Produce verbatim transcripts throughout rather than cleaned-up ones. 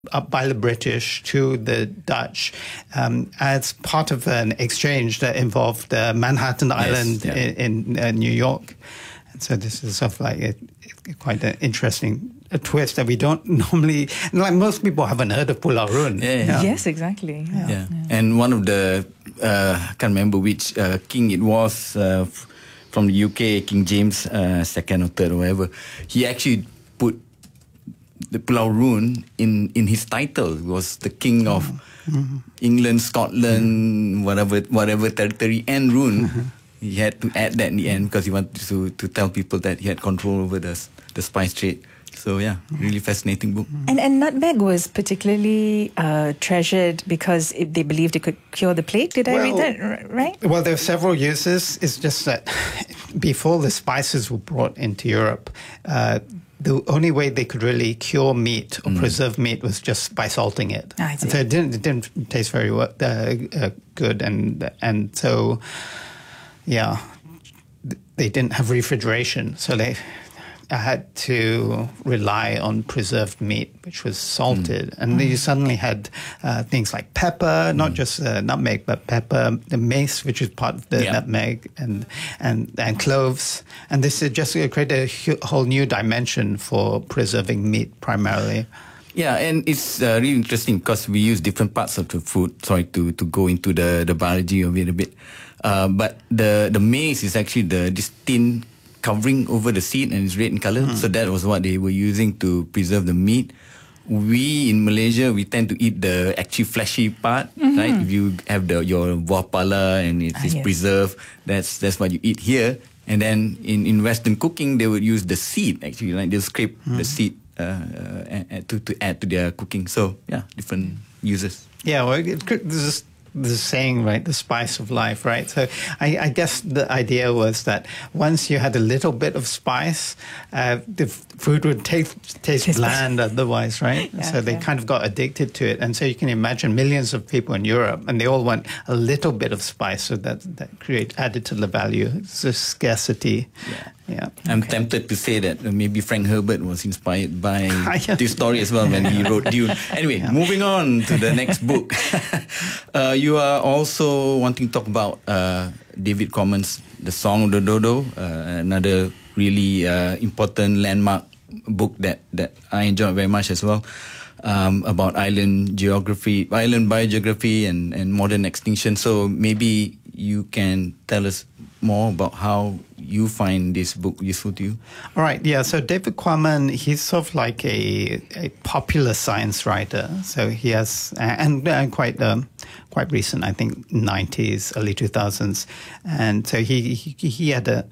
up by the British to the Dutch um, as part of an exchange that involved uh, Manhattan yes, Island yeah. in, in uh, New York. And so this is sort of like a, a, quite an interesting a twist that we don't normally, like most people haven't heard of Pulau Rune. Yeah, yeah. Yes, exactly. Yeah. Yeah. Yeah. And one of the, uh, I can't remember which uh, king it was uh, from the U K, King James uh, second or third or whatever, he actually put the Pulau Rune in, in his title. He was the king of mm-hmm. England, Scotland, mm-hmm. whatever whatever territory, and Rune. Mm-hmm. He had to add that in the end because he wanted to, to tell people that he had control over the, the spice trade. So yeah, really fascinating book. And and nutmeg was particularly uh, treasured because it, they believed it could cure the plague. Did I well, read that right? Well, there are several uses. It's just that before the spices were brought into Europe, uh, the only way they could really cure meat or mm. preserve meat was just by salting it. I see. So it didn't, it didn't taste very well, uh, uh, good, and and so yeah, they didn't have refrigeration, so they. I had to rely on preserved meat, which was salted. Mm. And then you suddenly had uh, things like pepper, not mm. just uh, nutmeg, but pepper, the mace, which is part of the yeah. nutmeg, and, and and cloves. And this is just created a whole new dimension for preserving meat primarily. Yeah, and it's uh, really interesting because we use different parts of the food, sorry, to, to go into the, the biology of it a bit. Uh, but the, the mace is actually the this thin covering over the seed, and it's red in color. Mm. So that was what they were using to preserve the meat. We in Malaysia, we tend to eat the actually fleshy part, mm-hmm. right? If you have the your buah pala and it is ah, yes. preserved, that's that's what you eat here. And then in, in Western cooking, they would use the seed actually, like they'll scrape mm. the seed uh, uh, to to add to their cooking. So yeah, different uses. Yeah, well, it could, this is the saying, right? The spice of life, right? So I, I guess the idea was that once you had a little bit of spice, uh, the food would taste, taste bland otherwise, right? Yeah, so they yeah. kind of got addicted to it. And so you can imagine millions of people in Europe, and they all want a little bit of spice, so that, that create added to the value. It's a scarcity. Yeah. Yeah. I'm okay. tempted to say that maybe Frank Herbert was inspired by this story as well when he wrote Dune. Anyway, yeah. moving on to the next book. uh, you are also wanting to talk about uh, David Commons' The Song of the Dodo, uh, another really uh, important landmark book that, that I enjoyed very much as well, um, about island geography, island biogeography and, and modern extinction. So maybe you can tell us more about how you find this book useful to you. All right, yeah. So David Quammen, he's sort of like a, a popular science writer. So he has, and, and quite um, quite recent, I think, nineties, early two thousands. And so he he, he had a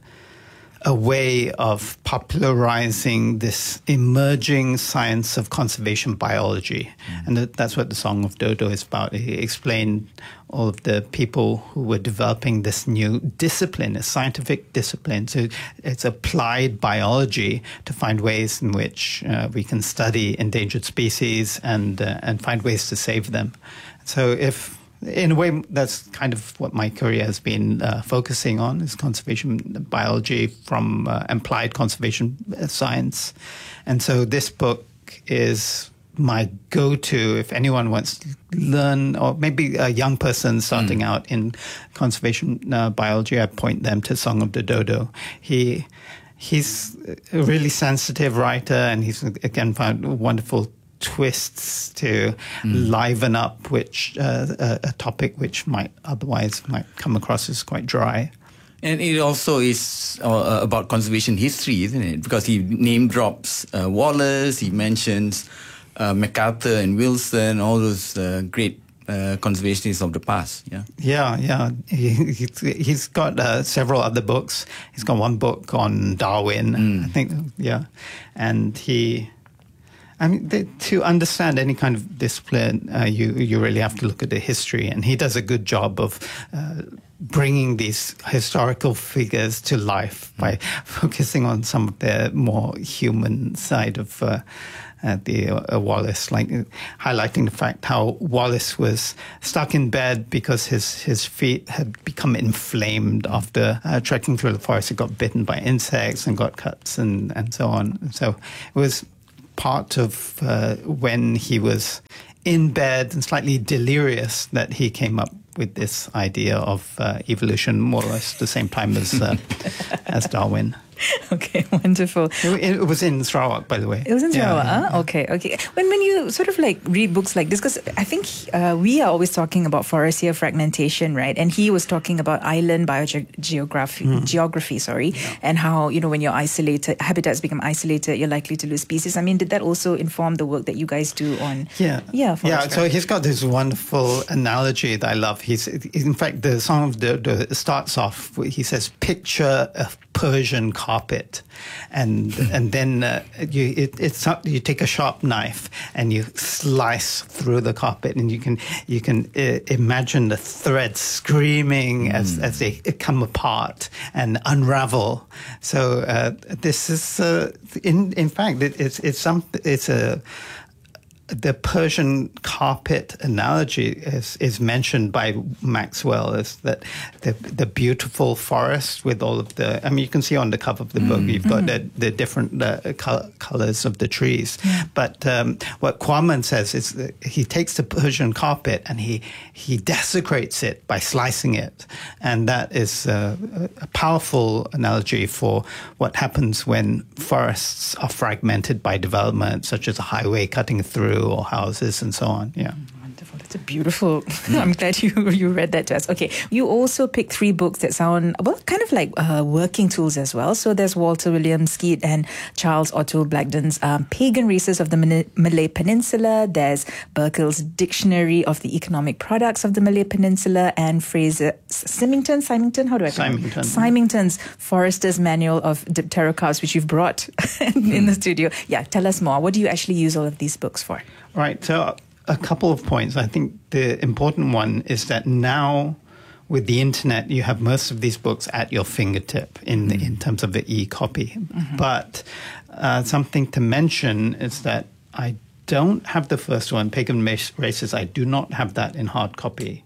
a way of popularizing this emerging science of conservation biology. Mm. And that, that's what the Song of Dodo is about. He explained all of the people who were developing this new discipline, a scientific discipline. So it's applied biology to find ways in which uh, we can study endangered species and uh, and find ways to save them. So if in a way, that's kind of what my career has been uh, focusing on, is conservation biology from uh, applied conservation science. And so this book is my go-to if anyone wants to learn, or maybe a young person starting mm. out in conservation uh, biology, I point them to Song of the Dodo. He He's a really sensitive writer, and he's, again, found wonderful twists to mm. liven up which uh, a, a topic which might otherwise might come across as quite dry. And it also is uh, about conservation history, isn't it? Because he name drops uh, Wallace, he mentions uh, MacArthur and Wilson, all those uh, great uh, conservationists of the past. Yeah, yeah, yeah. He, he's, he's got uh, several other books. He's got one book on Darwin, mm. I think. Yeah, and he. I mean, the, to understand any kind of discipline, uh, you you really have to look at the history, and he does a good job of uh, bringing these historical figures to life by mm. focusing on some of their more human side of uh, uh, the uh, Wallace, like uh, highlighting the fact how Wallace was stuck in bed because his his feet had become inflamed after uh, trekking through the forest. He got bitten by insects and got cuts and and so on. So it was part of uh, when he was in bed and slightly delirious that he came up with this idea of uh, evolution more or less the same time as uh, as Darwin. Okay, wonderful. It, it was in Sarawak, by the way. It was in Sarawak, Yeah, huh? Okay, okay. When when you sort of like read books like this, because I think uh, we are always talking about forestier fragmentation, right? And he was talking about island biogeography, Mm. geography, sorry, Yeah. and how, you know, when you're isolated, habitats become isolated, you're likely to lose species. I mean, did that also inform the work that you guys do on? Yeah, Yeah, yeah. forest So he's got this wonderful analogy that I love. He's, in fact, the song of the, the starts off. He says, "Picture a Persian carpet," and and then uh, you it, it's you take a sharp knife and you slice through the carpet, and you can you can uh, imagine the threads screaming mm. as as they come apart and unravel. So uh, this is uh, in in fact it, it's it's some it's a. The Persian carpet analogy is, is mentioned by Maxwell as that the the beautiful forest with all of the, I mean, you can see on the cover of the book, Mm. you've got Mm-hmm. the, the different uh, col- colors of the trees. Yeah. But um, what Kwaman says is that he takes the Persian carpet and he, he desecrates it by slicing it. And that is uh, a powerful analogy for what happens when forests are fragmented by development, such as a highway cutting through or houses and so on. Yeah. Wonderful. That's a beautiful. I'm glad you you read that to us. Okay. You also picked three books that sound, well, kind of like uh, working tools as well. So there's Walter William Skeet and Charles Otto Blagden's um, Pagan Races of the Malay Peninsula. There's Burkill's Dictionary of the Economic Products of the Malay Peninsula, and Fraser Symington, Symington, how do I pronounce it? Symington. Symington's Forester's Manual of Dipterocarps, which you've brought in the studio. Yeah, tell us more. What do you actually use all of these books for? Right. So a couple of points. I think the important one is that now with the internet, you have most of these books at your fingertip in the, in terms of the e-copy. Mm-hmm. But uh, something to mention is that I don't have the first one, Pagan Races. I do not have that in hard copy.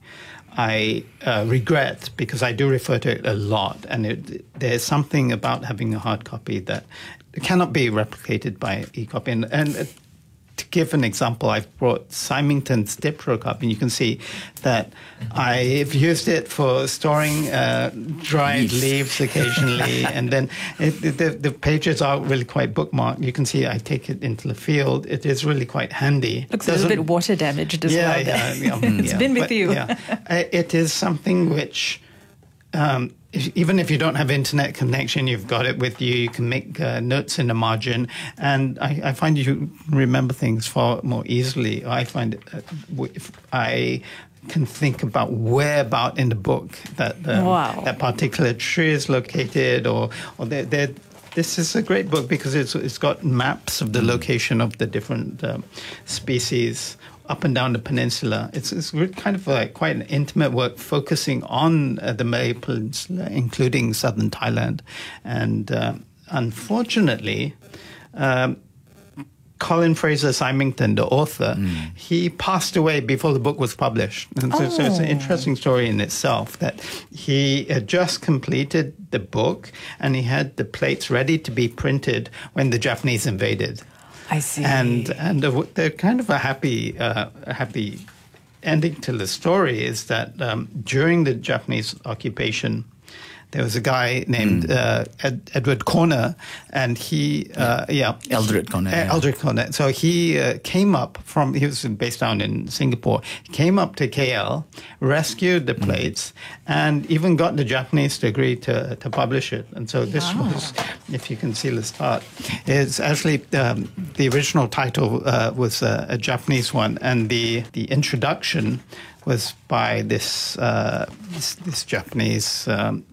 I uh, regret, because I do refer to it a lot, and it, there's something about having a hard copy that cannot be replicated by e-copy. And, and uh, to give an example, I've brought Symington's Dipterocarp, and you can see that I've used it for storing uh, dried leaves, leaves occasionally, and then it, the, the pages are really quite bookmarked. You can see I take it into the field. It is really quite handy. Looks Doesn't, a little bit water damaged as yeah, well. Yeah, yeah, It's yeah. been with but, you. Yeah. It is something which... Um, even if you don't have internet connection, you've got it with you. You can make uh, notes in the margin, and I, I find you remember things far more easily. I find uh, if I can think about where about in the book that um, wow. that particular tree is located, or or they're, they're this is a great book because it's it's got maps of the location of the different um, species up and down the peninsula. It's, it's kind of like quite an intimate work focusing on uh, the Malay Peninsula, including southern Thailand. And uh, unfortunately, um, Colin Fraser Symington, the author, mm. he passed away before the book was published. And so, oh. so it's an interesting story in itself that he had just completed the book and he had the plates ready to be printed when the Japanese invaded. I see. And and the, the kind of a happy uh, a happy ending to the story is that um, during the Japanese occupation, there was a guy named mm. uh, Ed, Edward Corner, and he, uh, yeah. Eldred Corner. Uh, yeah. Eldred Corner. So he uh, came up from, he was based down in Singapore, he came up to K L, rescued the plates, mm. and even got the Japanese to agree to, to publish it. And so this wow. was, if you can see the start, it's actually, um, the original title uh, was uh, a Japanese one, and the, the introduction was by this, uh, this, this Japanese um,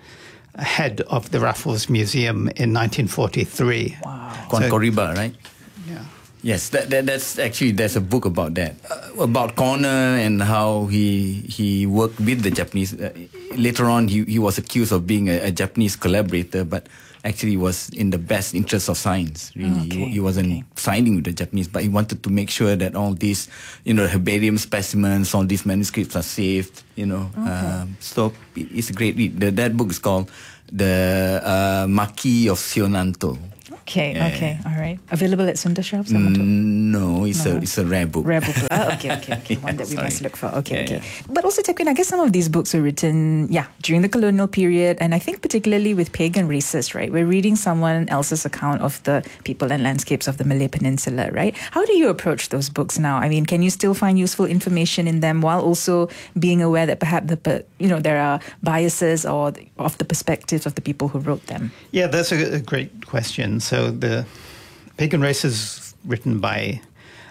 head of the Raffles Museum in nineteen forty-three. Wow. Kwan So- Koriba, right? Yeah. Yes, that, that that's actually there's a book about that, uh, about Corner and how he he worked with the Japanese. Uh, later on, he he was accused of being a, a Japanese collaborator, but actually was in the best interest of science. Really, Okay, he, he wasn't okay. siding with the Japanese, but he wanted to make sure that all these, you know, herbarium specimens, all these manuscripts are saved. You know, Okay. um, so it, it's a great read. The, that book is called The uh, Marquis of Sionanto. Okay, Yeah, okay, yeah. all right. Available at Sundar Shelves? Mm, no, it's No. a it's a rare book. Rare book. Oh, okay, okay, okay. One Yeah, that we sorry. must look for. Okay, Yeah, okay. But also, Tekwin, I guess some of these books were written, yeah, during the colonial period, and I think particularly with pagan races, right? We're reading someone else's account of the people and landscapes of the Malay Peninsula, right? How do you approach those books now? I mean, can you still find useful information in them while also being aware that perhaps the per- you know there are biases or the, of the perspectives of the people who wrote them? Yeah, that's a, a great question. So the Pagan Races written by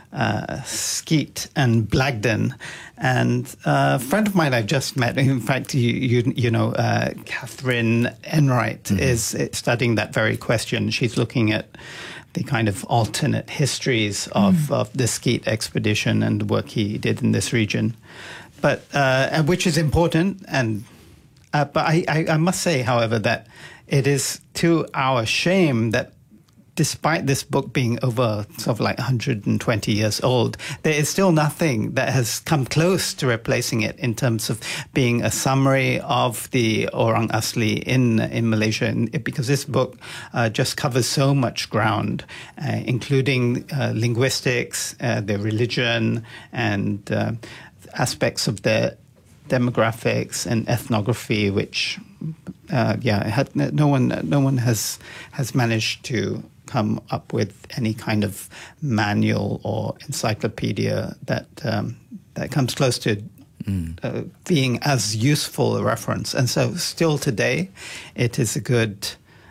uh, Skeet and Blagden, and uh, a friend of mine I just met. In fact, you you, you know, uh, Catherine Enright mm-hmm. is studying that very question. She's looking at the kind of alternate histories of, mm. of the Skeet expedition and the work he did in this region, but uh, which is important. And uh, but I, I, I must say, however, that it is to our shame that despite this book being over sort of like one hundred twenty years old, there is still nothing that has come close to replacing it in terms of being a summary of the Orang Asli in in Malaysia, and it, because this book uh, just covers so much ground, uh, including uh, linguistics, uh, their religion, and uh, aspects of their demographics and ethnography, which uh, yeah, had, no one no one has has managed to come up with any kind of manual or encyclopedia that um, that comes close to mm. uh, being as useful a reference. And so still today, it is a good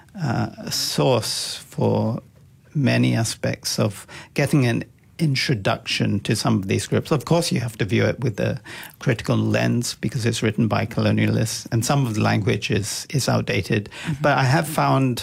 uh, source for many aspects of getting an introduction to some of these groups. Of course, you have to view it with a critical lens because it's written by colonialists and some of the language is, is outdated. Mm-hmm. But I have found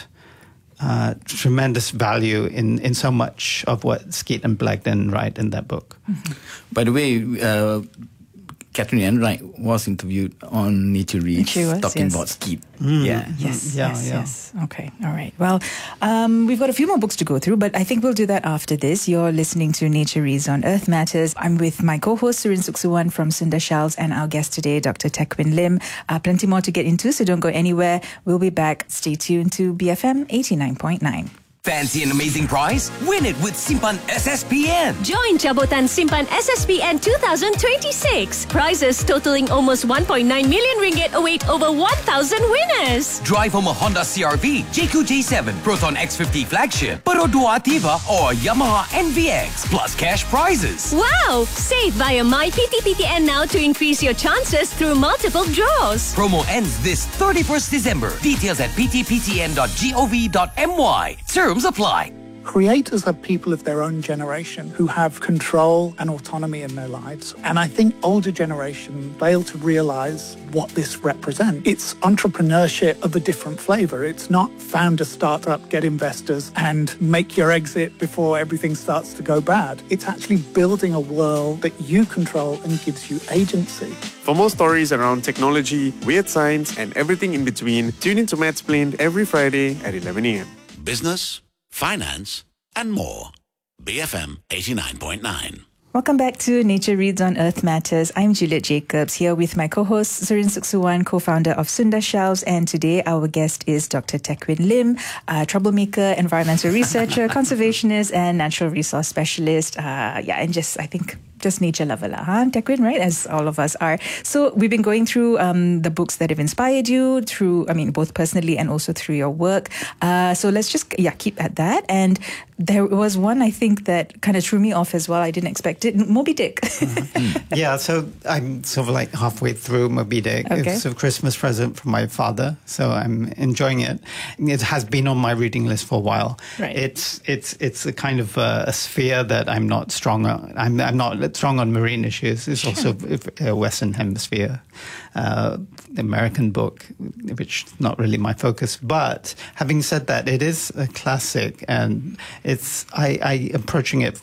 Uh, tremendous value in, in so much of what Skeet and Blagden write in that book. Mm-hmm. By the way, uh, Catherine Enright was interviewed on Nature Reads, was, talking yes. about Skeet. Mm. Yeah. Yes, yeah, yes, yeah. yes. Okay, all right. Well, um, we've got a few more books to go through, but I think we'll do that after this. You're listening to Nature Reads on Earth Matters. I'm with my co-host, Surin Suksuwan from Sundar Shelves, and our guest today, Doctor Tekwin Lim. Uh, plenty more to get into, so don't go anywhere. We'll be back. Stay tuned to B F M eighty-nine point nine. Fancy an amazing prize? Win it with Simpan S S P N. Join Jabotan Simpan S S P N twenty twenty-six. Prizes totaling almost one point nine million ringgit await over one thousand winners. Drive home a Honda C R V, J Q J seven, Proton X fifty flagship, Perodua Ativa, or Yamaha N V X, plus cash prizes. Wow! Save via My P T P T N now to increase your chances through multiple draws. Promo ends this thirty-first December. Details at p t p t n dot gov dot m y. Terms apply. Creators are people of their own generation who have control and autonomy in their lives. And I think older generation fail to realize what this represents. It's entrepreneurship of a different flavor. It's not found a startup, get investors, and make your exit before everything starts to go bad. It's actually building a world that you control and gives you agency. For more stories around technology, weird science, and everything in between, tune into Matsplained every Friday at eleven a.m. Business, finance, and more. B F M eighty-nine point nine. Welcome back to Nature Reads on Earth Matters. I'm Juliet Jacobs, here with my co-host Surin Suksuwan, co-founder of Sundar Shelves, and today our guest is Doctor Tekwin Lim, a troublemaker, environmental researcher, conservationist, and natural resource specialist. Uh, yeah, and just, I think, just nature lover lah, huh? Tekwin, right? As all of us are. So we've been going through um, the books that have inspired you through, I mean, both personally and also through your work. Uh, so let's just, yeah, keep at that. And there was one, I think, that kind of threw me off as well. I didn't expect it. Moby Dick. uh-huh. Yeah, so I'm sort of like halfway through Moby Dick. Okay. It's a Christmas present from my father, so I'm enjoying it. It has been on my reading list for a while. Right. It's it's it's a kind of uh, a sphere that I'm not strong on. I'm I'm not strong on marine issues. It's also a Western Hemisphere, uh, American book, which is not really my focus. But having said that, it is a classic, and it's I, I approaching it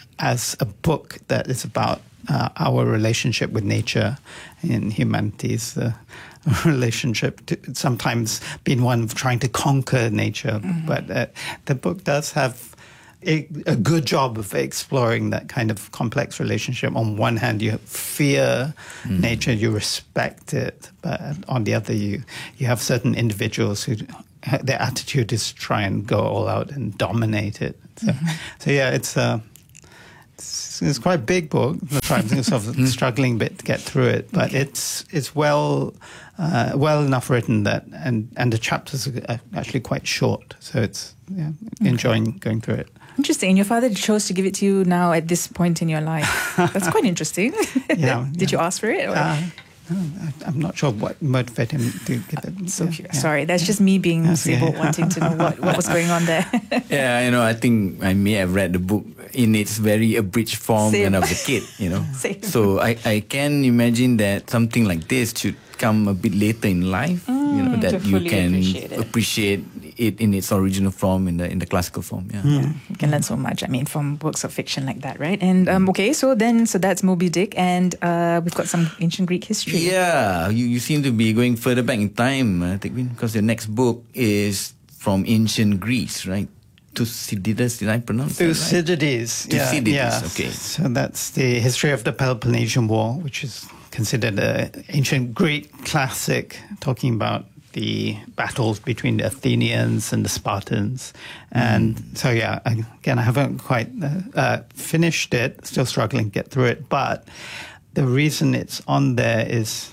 as a book that is about uh, our relationship with nature and humanity's uh, relationship. To, sometimes being one of trying to conquer nature, mm-hmm. but uh, the book does have A, a good job of exploring that kind of complex relationship. On one hand, you fear mm. nature, you respect it, but on the other, you you have certain individuals who their attitude is to try and go all out and dominate it. So, Mm-hmm. so yeah, it's a. Uh, It's, it's quite a big book. I'm sort of struggling a bit to get through it, but okay. it's it's well uh, well enough written that and, and the chapters are actually quite short, so it's yeah, enjoying okay. going through it. Interesting. Your father chose to give it to you now at this point in your life. That's quite interesting. Yeah. Did yeah. you ask for it? Or? Uh, I'm not sure what motivated him to give it. So yeah, yeah. Sorry, that's just me being that's civil, okay. wanting to know what, what was going on there. Yeah, you know, I think I may have read the book in its very abridged form Same. when I was a kid, you know. Same. So I, I can imagine that something like this should come a bit later in life, mm, you know, that you can appreciate it. appreciate it in its original form, in the in the classical form. Yeah, yeah, you can learn so much. I mean, from works of fiction like that, right? And um, okay, so then so that's Moby Dick, and uh, we've got some ancient Greek history. Yeah, you, you seem to be going further back in time, uh, Teck-Win, because your next book is from ancient Greece, right? Thucydides, did I pronounce that right? Thucydides, yeah, Thucydides, yeah. okay. So that's the history of the Peloponnesian War, which is considered an ancient Greek classic, talking about the battles between the Athenians and the Spartans. And mm. so, yeah, I, again, I haven't quite uh, uh, finished it, still struggling to get through it. But the reason it's on there is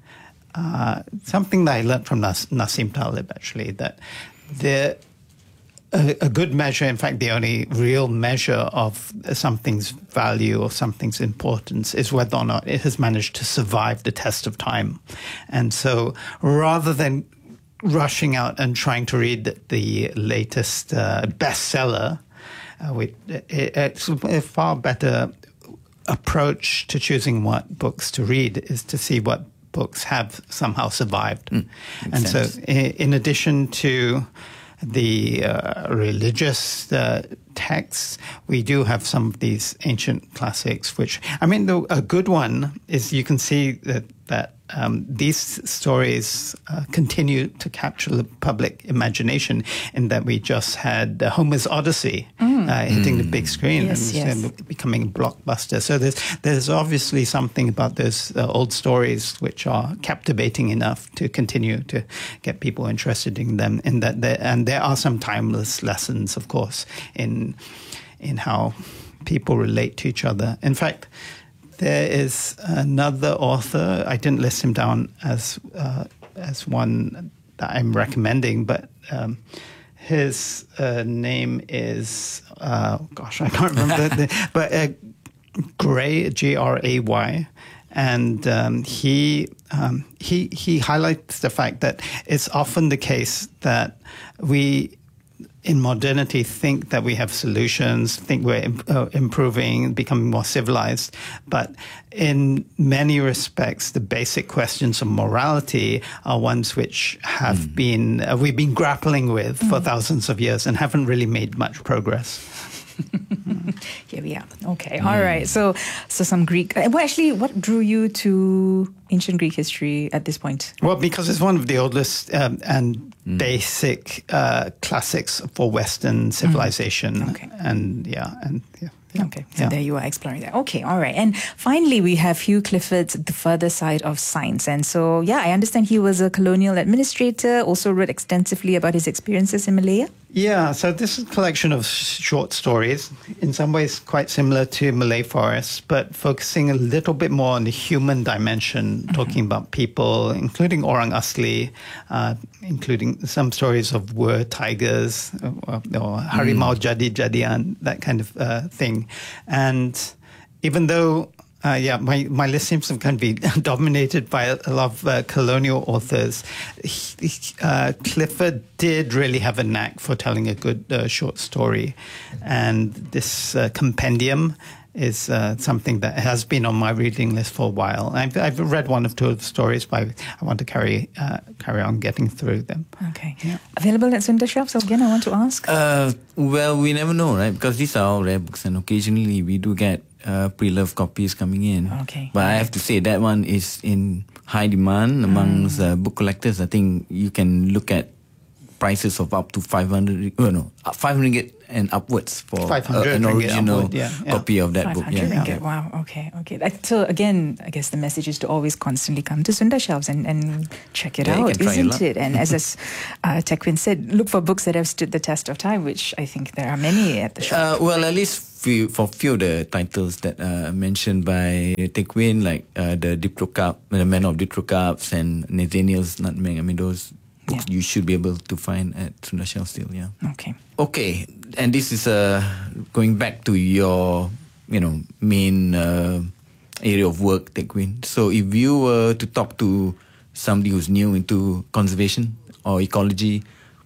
uh, something that I learned from Nas- Nassim Taleb, actually, that the A, a good measure, in fact, the only real measure of something's value or something's importance is whether or not it has managed to survive the test of time. And so rather than rushing out and trying to read the, the latest uh, bestseller, uh, we, it, it's a far better approach to choosing what books to read is to see what books have somehow survived. Mm, and sense. so in, in addition to the uh, religious uh, texts, we do have some of these ancient classics, which, I mean, the, a good one is you can see that, that um, these stories uh, continue to capture the public imagination in that we just had uh, Homer's Odyssey mm. uh, hitting mm. the big screen yes, and yes. uh, becoming a blockbuster. So there's, there's obviously something about those uh, old stories which are captivating enough to continue to get people interested in them. In that, and there are some timeless lessons, of course, in in how people relate to each other. In fact, there is another author. I didn't list him down as uh, as one that I'm recommending, but um, his uh, name is uh, gosh, I can't remember. the, but uh, Gray, G R A Y, and um, he um, he he highlights the fact that it's often the case that we, in modernity, think that we have solutions, think we're uh, improving, becoming more civilized. But in many respects, the basic questions of morality are ones which have mm. been, uh, we've been grappling with mm. for thousands of years and haven't really made much progress. Here we are. Okay. Mm. All right. So, so some Greek. Well, actually, what drew you to ancient Greek history at this point? Well, because it's one of the oldest um, and mm. basic uh, classics for Western civilization. Mm. Okay. And yeah, and yeah. Yeah. Okay, so yeah. there you are exploring that. Okay, all right. And finally, we have Hugh Clifford's The Further Side of Science. And so, yeah, I understand he was a colonial administrator, also wrote extensively about his experiences in Malaya. Yeah, so this is a collection of short stories, in some ways quite similar to Malay Forest, but focusing a little bit more on the human dimension, mm-hmm. talking about people, including Orang Asli, uh, including some stories of were tigers or, or harimau mm. jadi-jadian, that kind of uh, thing. And even though Uh, yeah, my, my list seems to kind of be dominated by a, a lot of uh, colonial authors. He, uh, Clifford did really have a knack for telling a good uh, short story. And this uh, compendium is uh, something that has been on my reading list for a while. I've, I've read one or two of the stories, but I want to carry uh, carry on getting through them. Okay. Yeah. Available at Sunda Shops? So again, I want to ask. Uh, well, we never know, right? Because these are all rare books, and occasionally we do get uh, pre-loved copies coming in. Okay. But I have to say that one is in high demand amongst mm. uh, book collectors. I think you can look at prices of up to five hundred. Oh no, five hundred ringgit and upwards for uh, an ringgit original upward, yeah, yeah. copy of that book. five hundred Yeah. ringgit. Wow. Okay. Okay. That- So again, I guess the message is to always constantly come to Sunda Shelves and, and check it Yeah, you out, can try a isn't lot. it? And as as, uh, Tekwin said, look for books that have stood the test of time, which I think there are many at the shop. Uh, well, at least few, for few of the titles that uh, mentioned by Tekwin, like uh, the Diplocarp, the Man of Diplocarps, and Nathaniel's Nutmeg. I mean, those books Yeah. you should be able to find at Sunda Shelf still. Yeah. Okay. Okay, and this is uh, going back to your, you know, main uh, area of work, Tekwin. So, if you were to talk to somebody who's new into conservation or ecology,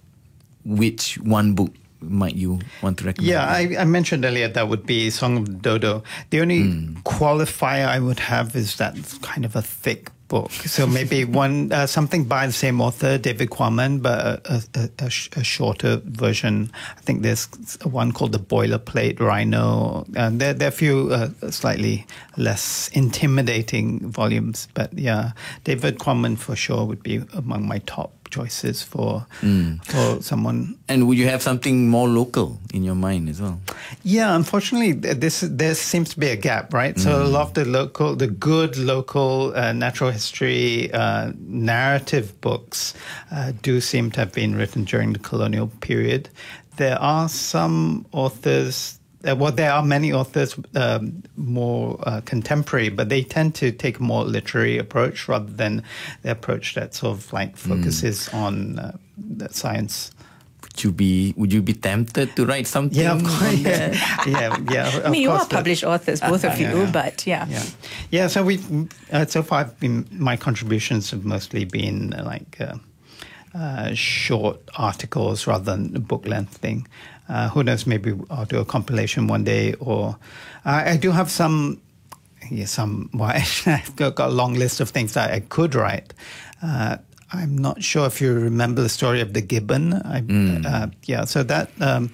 which one book might you want to recommend? Yeah, I, I mentioned earlier that would be Song of the Dodo. The only qualifier I would have is that it's kind of a thick book. So maybe one uh, something by the same author, David Quammen, but a, a, a, sh- a shorter version. I think there's one called The Boilerplate Rhino. And there, there are a few uh, slightly less intimidating volumes. But yeah, David Quammen for sure would be among my top choices for for someone. And would you have something more local in your mind as well? Yeah, unfortunately, th- this there seems to be a gap, right? So a lot of the local, the good local uh, natural history uh, narrative books uh, do seem to have been written during the colonial period. There are some authors. Uh, well, there are many authors um, more uh, contemporary, but they tend to take a more literary approach rather than the approach that sort of like focuses on uh, the science. Would you be Would you be tempted to write something? Yeah, of course. on Yeah, that? yeah, yeah. I mean, you course are the- published authors, both of you, yeah, yeah. but yeah. Yeah, yeah. So we, uh, so far, I've been, my contributions have mostly been uh, like uh, uh, short articles rather than a book length thing. Uh, who knows? Maybe I'll do a compilation one day, or uh, I do have some. Yeah, some. Well, actually, I've got, got a long list of things that I could write. Uh, I'm not sure if you remember the story of the gibbon. I, uh, yeah, so that. Um,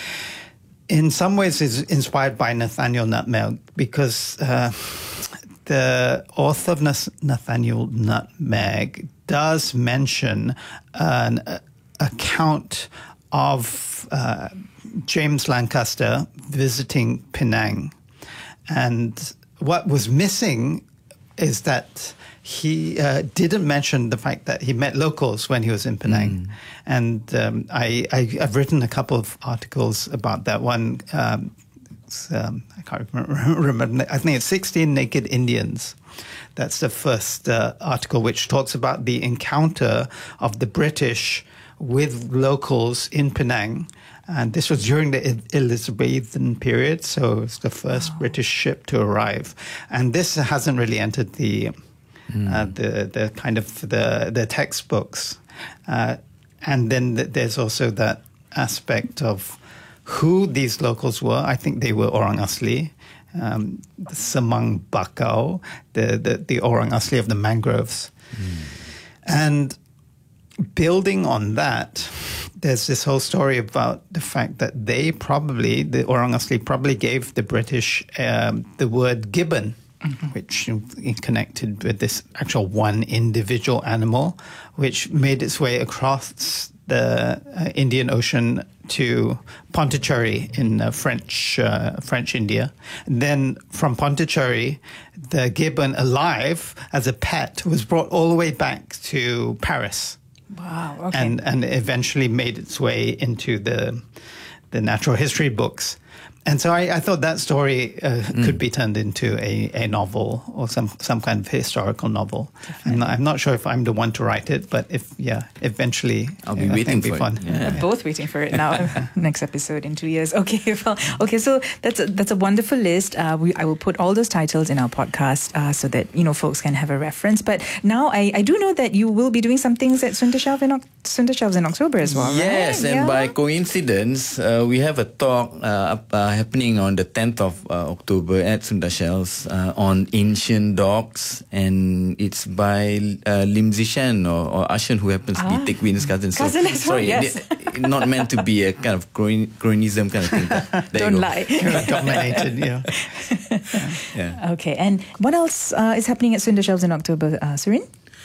in some ways is inspired by Nathaniel Nutmeg because uh, the author of Nath- Nathaniel Nutmeg does mention an uh, account of uh, James Lancaster visiting Penang. And what was missing is that he uh, didn't mention the fact that he met locals when he was in Penang. And um, I, I, I've written a couple of articles about that one. Um, it's, um, I can't remember, remember. I think it's sixteen Naked Indians. That's the first uh, article, which talks about the encounter of the British with locals in Penang. And this was during the Elizabethan period, so it's the first wow. British ship to arrive. And this hasn't really entered the mm. uh, the the kind of the the textbooks. Uh, and then th- there's also that aspect of who these locals were. I think they were Orang Asli, um, the Semang Bakau, the, the the Orang Asli of the mangroves, mm. and building on that, there's this whole story about the fact that they probably, the Orang Asli probably gave the British um, the word gibbon, mm-hmm. which is connected with this actual one individual animal, which made its way across the uh, Indian Ocean to Pondicherry in uh, French uh, French India. And then from Pondicherry, the gibbon alive as a pet was brought all the way back to Paris. Wow. Okay. And and eventually made its way into the the natural history books. And so I, I thought that story uh, mm. could be turned into a, a novel or some, some kind of historical novel. I'm not, I'm not sure if I'm the one to write it, but if yeah, eventually I'll be I waiting think for it'll be it. fun. Yeah. We're both waiting for it now. Next episode in two years. Okay, well, okay. So that's a, that's a wonderful list. Uh, we I will put all those titles in our podcast uh, so that you know folks can have a reference. But now I, I do know that you will be doing some things at Sunda Shelf in Sunda Shelves in October as well. Yes, right? and yeah. by coincidence, uh, we have a talk uh, uh, happening on the tenth of uh, October at Sunda Shelves uh, on ancient dogs, and it's by uh, Lim Zishan or, or Ashan, who happens Ah. to be Tekwin's cousin. So, Cousin as well, sorry, yes. it- not meant to be a kind of chron- chronism kind of thing. but there Don't you go. lie. Dominated, yeah. Yeah. Okay, and what else uh, is happening at Sunda Shelves in October, uh, Surin?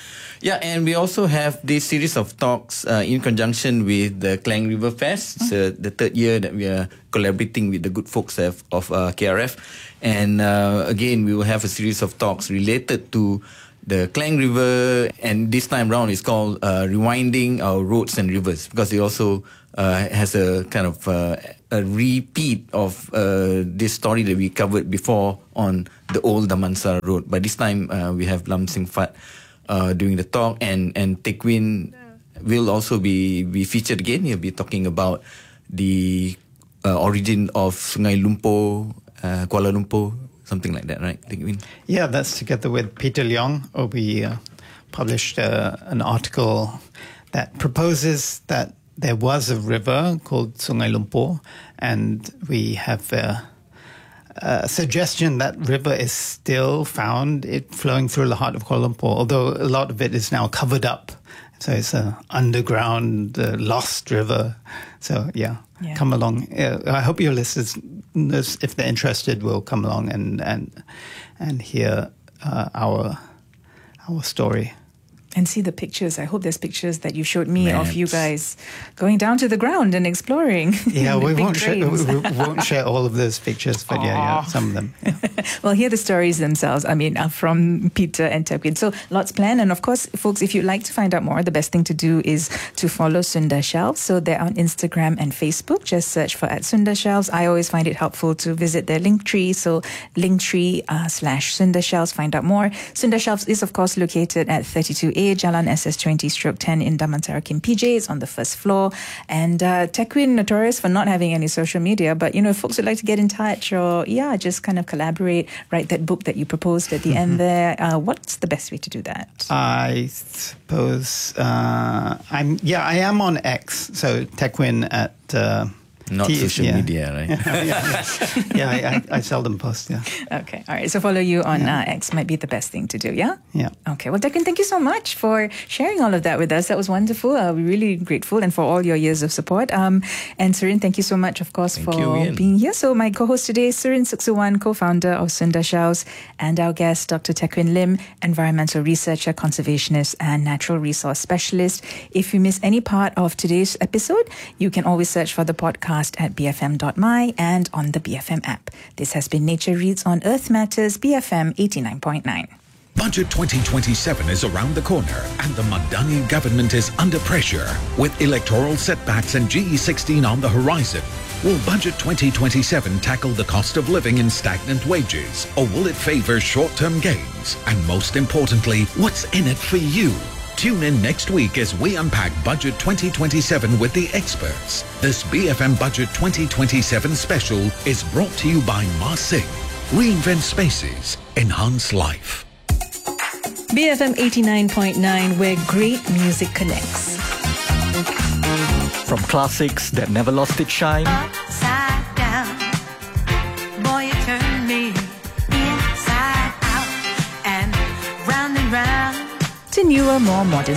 Yeah, and we also have this series of talks uh, in conjunction with the Klang River Fest. It's uh, the third year that we are collaborating with the good folks of, of uh, K R F. And uh, again, we will have a series of talks related to the Klang River, and this time round it's called uh, Rewinding Our Roads and Rivers, because it also uh, has a kind of uh, a repeat of uh, this story that we covered before on the old Damansara Road. But this time uh, we have Lam Sing Fat uh, doing the talk, and, and Tekwin will also be, be featured again. He'll be talking about the uh, origin of Sungai Lumpur, uh, Kuala Lumpur, something like that, right? Yeah, that's together with Peter Leong. Oh, we uh, published uh, an article that proposes that there was a river called Sungai Lumpur, and we have a, a suggestion that river is still found, it flowing through the heart of Kuala Lumpur, although a lot of it is now covered up. So it's an underground, uh, lost river. So, yeah, yeah. come along. Uh, I hope your listeners, if they're interested, will come along and and and hear uh, our our story. And see the pictures. I hope there's pictures that you showed me Maps. Of you guys going down to the ground and exploring. Yeah, we won't, share, we, we won't share all of those pictures, but yeah, yeah, some of them. Yeah. Well, hear the stories themselves. I mean, uh, from Peter and Tekwin. So lots planned. And of course, folks, if you'd like to find out more, the best thing to do is to follow Sunda Shelves. So they're on Instagram and Facebook. Just search for at Sunda Shelves. I always find it helpful to visit their link tree. So linktree uh, slash Sunda Shelves. Find out more. Sunda Shelves is, of course, located at thirty-two A Jalan S S twenty stroke ten in Damansara Kim P J. It's on the first floor. And uh, Tekwin, notorious for not having any social media, but, you know, if folks would like to get in touch or, yeah, just kind of collaborate, write that book that you proposed at the mm-hmm. end there, uh, what's the best way to do that? I suppose, uh, I'm, yeah, I am on X, so Tekwin at... Uh, Not T- social yeah. media, right? yeah, yeah, yeah I, I, I seldom post, yeah. Okay, all right. So follow you on yeah. uh, X might be the best thing to do, yeah? Yeah. Okay, well, Tekwin, thank you so much for sharing all of that with us. That was wonderful. Uh, we're really grateful, and for all your years of support. Um, and Surin, thank you so much, of course, thank for you, being here. So my co-host today is Surin Suksuwan, co-founder of Sunda Shelves, and our guest, Doctor Tekwin Lim, environmental researcher, conservationist, and natural resource specialist. If you miss any part of today's episode, you can always search for the podcast at b f m dot m y and on the B F M app. This has been Nature Reads on Earth Matters, B F M eighty-nine point nine. Budget twenty twenty-seven is around the corner, and the Madani government is under pressure. With electoral setbacks and G E sixteen on the horizon, will Budget twenty twenty-seven tackle the cost of living and stagnant wages, or will it favour short-term gains? And most importantly, what's in it for you? Tune in next week as we unpack Budget twenty twenty-seven with the experts. This B F M Budget twenty twenty-seven special is brought to you by Ma Sing. Reinvent spaces, enhance life. B F M eighty-nine point nine, where great music connects. From classics that never lost its shine, upside down, boy, you turn me inside out and round and round, to newer, more modern